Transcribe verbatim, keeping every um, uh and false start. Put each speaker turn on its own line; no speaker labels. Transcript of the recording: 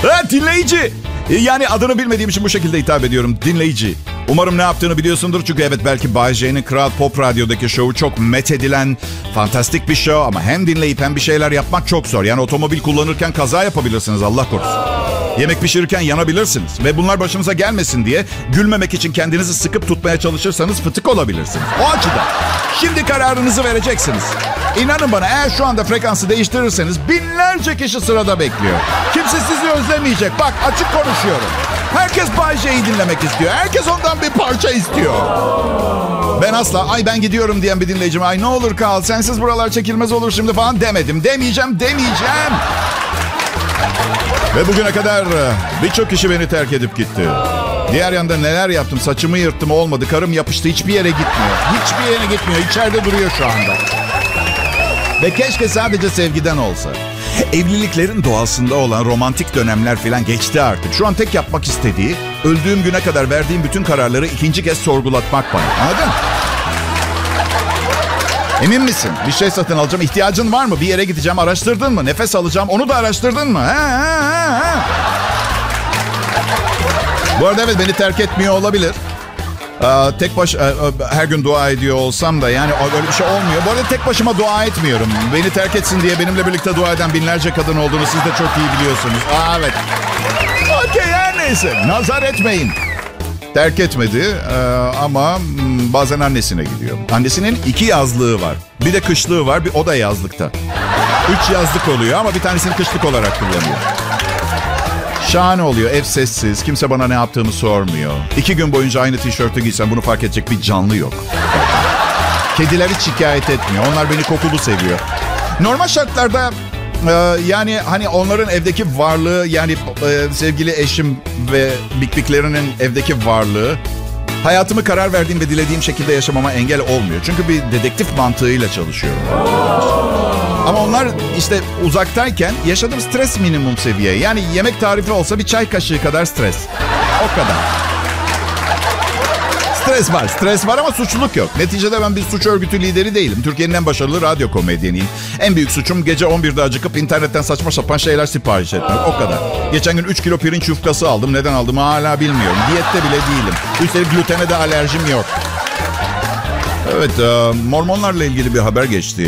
Ha, dinleyici. Yani adını bilmediğim için bu şekilde hitap ediyorum. Dinleyici. Umarım ne yaptığını biliyorsundur. Çünkü evet, belki Bay J'nin Kral Pop Radyo'daki şovu çok methedilen, fantastik bir show. Ama hem dinleyip hem bir şeyler yapmak çok zor. Yani otomobil kullanırken kaza yapabilirsiniz, Allah korusun. Yemek pişirirken yanabilirsiniz. Ve bunlar başımıza gelmesin diye gülmemek için kendinizi sıkıp tutmaya çalışırsanız fıtık olabilirsiniz. O açıdan şimdi kararınızı vereceksiniz. İnanın bana, eğer şu anda frekansı değiştirirseniz binlerce kişi sırada bekliyor. Kimse sizi özlemeyecek. Bak, açık konuşuyorum. Herkes Bay J'yi dinlemek istiyor. Herkes ondan bir parça istiyor. Ben asla ay ben gidiyorum diyen bir dinleyicime ay ne olur kal, sensiz buralar çekilmez olur şimdi falan demedim. Demeyeceğim, demeyeceğim. Ve bugüne kadar birçok kişi beni terk edip gitti. Diğer yanda neler yaptım, saçımı yırttım, olmadı. Karım yapıştı, hiçbir yere gitmiyor. Hiçbir yere gitmiyor, içeride duruyor şu anda. Ve keşke sadece sevgiden olsa. Evliliklerin doğasında olan romantik dönemler falan geçti artık. Şu an tek yapmak istediği, öldüğüm güne kadar verdiğim bütün kararları ikinci kez sorgulatmak bana. Anladın? Emin misin? Bir şey satın alacağım, ihtiyacın var mı? Bir yere gideceğim, araştırdın mı? Nefes alacağım, onu da araştırdın mı? Ha, ha, ha. Bu arada evet, beni terk etmiyor olabilir. Ee, tek baş e, her gün dua ediyor olsam da yani öyle bir şey olmuyor. Bu arada tek başıma dua etmiyorum. Beni terk etsin diye benimle birlikte dua eden binlerce kadın olduğunu siz de çok iyi biliyorsunuz. Aa, evet. Okey, her neyse. Nazar etmeyin. Terk etmedi ee, ama bazen annesine gidiyor. Annesinin iki yazlığı var. Bir de kışlığı var. Bir, o da yazlıkta. Üç yazlık oluyor ama bir tanesini kışlık olarak kullanıyor. Şahane oluyor. Ev sessiz. Kimse bana ne yaptığımı sormuyor. İki gün boyunca aynı tişörtü giysem bunu fark edecek bir canlı yok. Kediler hiç şikayet etmiyor. Onlar beni kokulu seviyor. Normal şartlarda e, yani hani onların evdeki varlığı, yani e, sevgili eşim ve bikbiklerinin evdeki varlığı hayatımı karar verdiğim ve dilediğim şekilde yaşamama engel olmuyor. Çünkü bir dedektif mantığıyla çalışıyorum. Ama onlar işte uzaktayken yaşadığım stres minimum seviye. Yani yemek tarifi olsa bir çay kaşığı kadar stres. O kadar. Stres var, stres var ama suçluluk yok. Neticede ben bir suç örgütü lideri değilim. Türkiye'nin en başarılı radyo komedyeniyim. En büyük suçum gece on birde acıkıp internetten saçma sapan şeyler sipariş etmek. O kadar. Geçen gün üç kilo pirinç yufkası aldım. Neden aldığımı hala bilmiyorum. Diyette bile değilim. Üstelik glutene de alerjim yok. Evet, mormonlarla ilgili bir haber geçti.